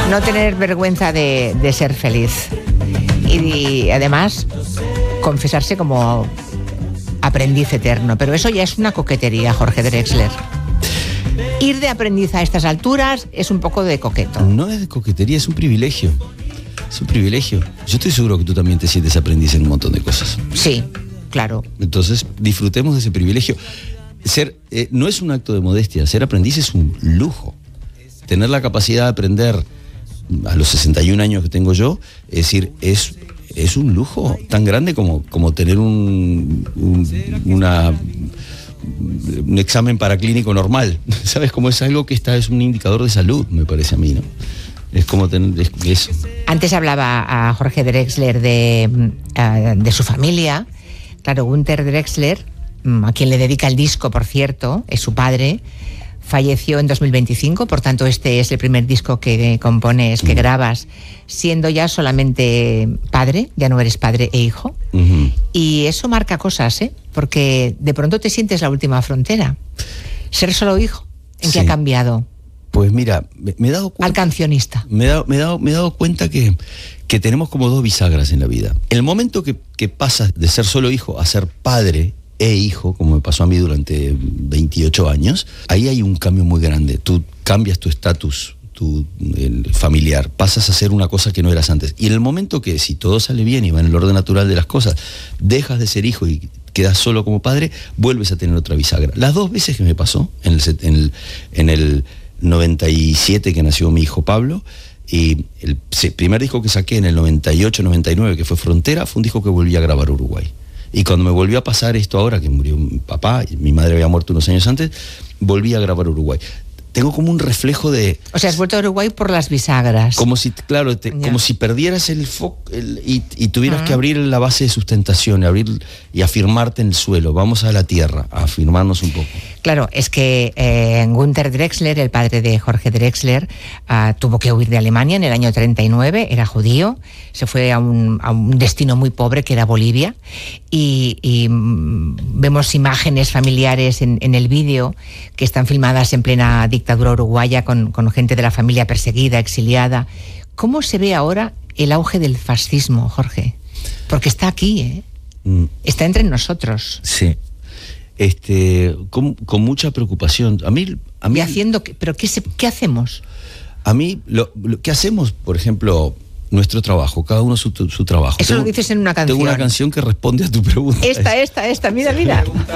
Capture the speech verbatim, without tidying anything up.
No tener vergüenza de, de ser feliz. Y, y además, confesarse como aprendiz eterno. Pero eso ya es una coquetería, Jorge Drexler. Ir de aprendiz a estas alturas es un poco de coqueto. No es de coquetería, es un privilegio. Es un privilegio. Yo estoy seguro que tú también te sientes aprendiz en un montón de cosas. Sí, claro. Entonces, disfrutemos de ese privilegio. Ser, eh, no es un acto de modestia, ser aprendiz es un lujo. Tener la capacidad de aprender a los sesenta y un años que tengo yo, es decir, es, es un lujo tan grande como, como tener un, un, una, un examen paraclínico normal. ¿Sabes? Como es algo que está, es un indicador de salud, me parece a mí, ¿no? Es como tener es, eso. Antes hablaba a Jorge Drexler de, uh, de su familia. Claro, Günter Drexler, a quien le dedica el disco, por cierto, es su padre, falleció en dos mil veinticinco, por tanto este es el primer disco que compones, que uh-huh. grabas, siendo ya solamente padre, ya no eres padre e hijo. Uh-huh. Y eso marca cosas, ¿eh? Porque de pronto te sientes la última frontera. Ser solo hijo, ¿en sí. qué ha cambiado? Pues mira, me, me he dado cuenta... Al cancionista. Me he dado, me he dado, me he dado cuenta que, que tenemos como dos bisagras en la vida. El momento que, que pasas de ser solo hijo a ser padre e hijo, como me pasó a mí durante veintiocho años, ahí hay un cambio muy grande. Tú cambias tu estatus, tu el familiar, pasas a ser una cosa que no eras antes. Y en el momento que, si todo sale bien y va en el orden natural de las cosas, dejas de ser hijo y quedas solo como padre, vuelves a tener otra bisagra. Las dos veces que me pasó, en el, en el, en el noventa y siete que nació mi hijo Pablo, y el primer disco que saqué en el noventa y ocho noventa y nueve, que fue Frontera, fue un disco que volví a grabar a Uruguay. Y cuando me volvió a pasar esto ahora, que murió mi papá, y mi madre había muerto unos años antes, volví a grabar a Uruguay. Tengo como un reflejo de... O sea, has vuelto a Uruguay por las bisagras. Como si, claro, te, como si perdieras el foco y, y tuvieras uh-huh. que abrir la base de sustentación, y, abrir, y afirmarte en el suelo. Vamos a la tierra, a afirmarnos un poco. Claro, es que eh, Günter Drexler, el padre de Jorge Drexler, uh, tuvo que huir de Alemania en el año treinta y nueve, era judío, se fue a un, a un destino muy pobre que era Bolivia, y, y mm, vemos imágenes familiares en, en el vídeo que están filmadas en plena dictadura uruguaya con, con gente de la familia perseguida, exiliada. ¿Cómo se ve ahora el auge del fascismo, Jorge? Porque está aquí, ¿eh? Mm. Está entre nosotros. Sí. Este, con, con mucha preocupación. A mí, a mí ¿Y haciendo qué? ¿Pero qué, se, qué hacemos? A mí, lo, lo que hacemos, por ejemplo, nuestro trabajo, cada uno su, su trabajo. Eso tengo, lo dices en una canción. Tengo una canción que responde a tu pregunta. Esta, esta, esta, mira, mira.